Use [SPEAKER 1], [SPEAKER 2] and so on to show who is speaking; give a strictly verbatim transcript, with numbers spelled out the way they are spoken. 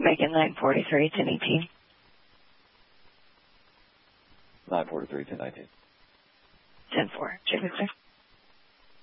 [SPEAKER 1] Megan, nine forty-three, ten eighteen.
[SPEAKER 2] nine forty-three, ten nineteen.
[SPEAKER 1] ten four. J Victor.